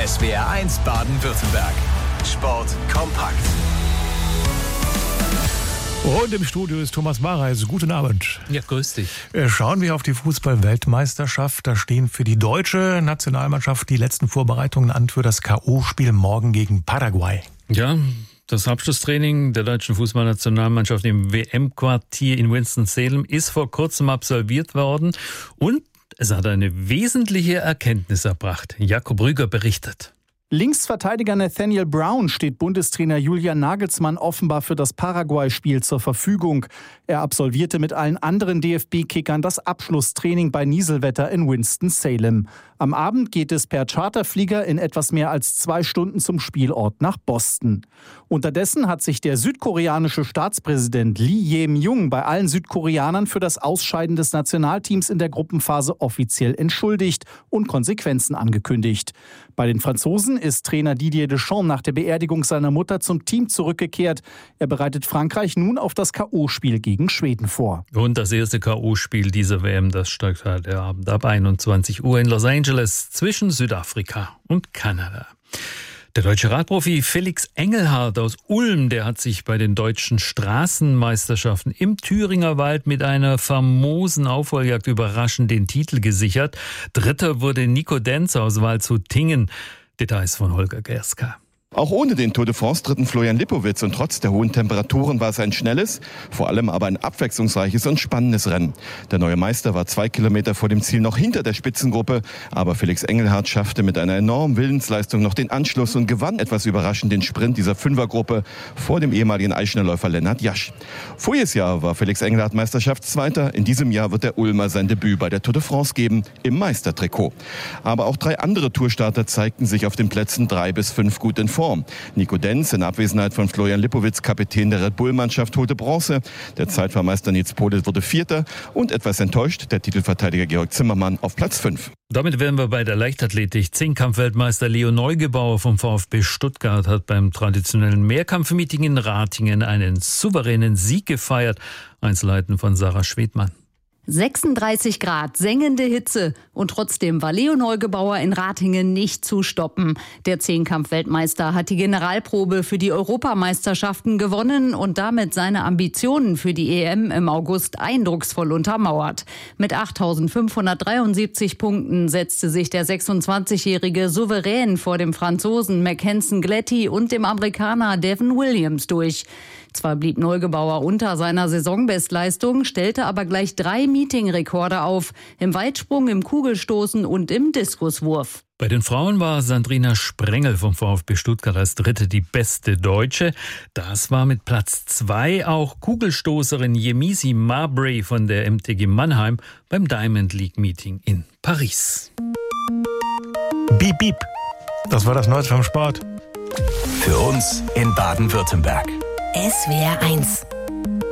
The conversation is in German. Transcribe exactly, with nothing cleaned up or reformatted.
S W R eins Baden-Württemberg. Sport kompakt. Und im Studio ist Thomas Mareis. Guten Abend. Ja, grüß dich. Schauen wir auf die Fußball-Weltmeisterschaft. Da stehen für die deutsche Nationalmannschaft die letzten Vorbereitungen an für das K O-Spiel morgen gegen Paraguay. Ja, das Abschlusstraining der deutschen Fußballnationalmannschaft im W M-Quartier in Winston-Salem ist vor kurzem absolviert worden. Und es hat eine wesentliche Erkenntnis erbracht. Jakob Rüger berichtet. Linksverteidiger Nathaniel Brown steht Bundestrainer Julian Nagelsmann offenbar für das Paraguay-Spiel zur Verfügung. Er absolvierte mit allen anderen D F B-Kickern das Abschlusstraining bei Nieselwetter in Winston-Salem. Am Abend geht es per Charterflieger in etwas mehr als zwei Stunden zum Spielort nach Boston. Unterdessen hat sich der südkoreanische Staatspräsident Lee Jae-myung bei allen Südkoreanern für das Ausscheiden des Nationalteams in der Gruppenphase offiziell entschuldigt und Konsequenzen angekündigt. Bei den Franzosen ist Trainer Didier Deschamps nach der Beerdigung seiner Mutter zum Team zurückgekehrt. Er bereitet Frankreich nun auf das K O-Spiel gegen Schweden vor. Und das erste K O-Spiel dieser W M, das steigt heute Abend ab einundzwanzig Uhr in Los Angeles zwischen Südafrika und Kanada. Der deutsche Radprofi Felix Engelhardt aus Ulm, der hat sich bei den deutschen Straßenmeisterschaften im Thüringer Wald mit einer famosen Aufholjagd überraschend den Titel gesichert. Dritter wurde Nico Denz aus Waldshut-Tiengen. Details von Holger Gerska. Auch ohne den Tour de France dritten Florian Lipowitz und trotz der hohen Temperaturen war es ein schnelles, vor allem aber ein abwechslungsreiches und spannendes Rennen. Der neue Meister war zwei Kilometer vor dem Ziel noch hinter der Spitzengruppe, aber Felix Engelhardt schaffte mit einer enormen Willensleistung noch den Anschluss und gewann etwas überraschend den Sprint dieser Fünfergruppe vor dem ehemaligen Eichner Läufer Lennart Jasch. Voriges Jahr war Felix Engelhardt Meisterschaftszweiter, in diesem Jahr wird der Ulmer sein Debüt bei der Tour de France geben, im Meistertrikot. Aber auch drei andere Tourstarter zeigten sich auf den Plätzen drei bis fünf gut in Form. Nico Denz in Abwesenheit von Florian Lipowitz, Kapitän der Red Bull-Mannschaft, holte Bronze. Der Zeitfahrmeister Nils Podel wurde Vierter und etwas enttäuscht der Titelverteidiger Georg Zimmermann auf Platz fünf. Damit wären wir bei der Leichtathletik. Zehnkampf-Weltmeister Leo Neugebauer vom VfB Stuttgart hat beim traditionellen Mehrkampfmeeting in Ratingen einen souveränen Sieg gefeiert. Einzelheiten von Sarah Schwedmann. sechsunddreißig Grad, sengende Hitze und trotzdem war Leo Neugebauer in Ratingen nicht zu stoppen. Der Zehnkampf-Weltmeister hat die Generalprobe für die Europameisterschaften gewonnen und damit seine Ambitionen für die E M im August eindrucksvoll untermauert. Mit achttausendfünfhundertdreiundsiebzig Punkten setzte sich der sechsundzwanzigjährige souverän vor dem Franzosen Mackensen Gletty und dem Amerikaner Devin Williams durch. Zwar blieb Neugebauer unter seiner Saisonbestleistung, stellte aber gleich drei Meetingrekorde auf, im Weitsprung, im Kugelstoßen und im Diskuswurf. Bei den Frauen war Sandrina Sprengel vom VfB Stuttgart als Dritte die beste Deutsche. Das war mit Platz zwei auch Kugelstoßerin Yemisi Marbury von der M T G Mannheim beim Diamond League Meeting in Paris. Beep, beep. Das war das Neueste vom Sport. Für uns in Baden-Württemberg. S W R eins